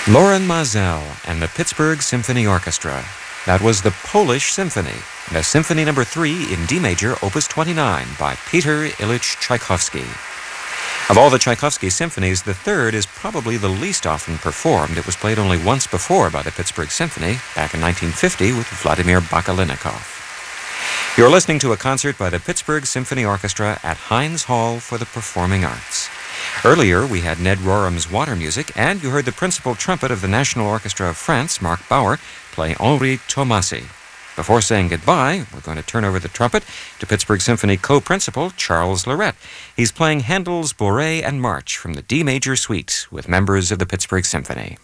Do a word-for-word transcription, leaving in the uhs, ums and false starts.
Loren Maazel and the Pittsburgh Symphony Orchestra. That was the Polish Symphony, the Symphony Number three in D major, Opus twenty-nine, by Peter Ilyich Tchaikovsky. Of all the Tchaikovsky symphonies, the third is probably the least often performed. It was played only once before by the Pittsburgh Symphony, back in nineteen fifty with Vladimir Bakalinnikov. You're listening to a concert by the Pittsburgh Symphony Orchestra at Heinz Hall for the Performing Arts. Earlier, we had Ned Rorem's water music, and you heard the principal trumpet of the National Orchestra of France, Marc Bauer, play Henri Tomasi. Before saying goodbye, we're going to turn over the trumpet to Pittsburgh Symphony co-principal Charles Lorette. He's playing Handel's Bourrée and March from the D major suite with members of the Pittsburgh Symphony.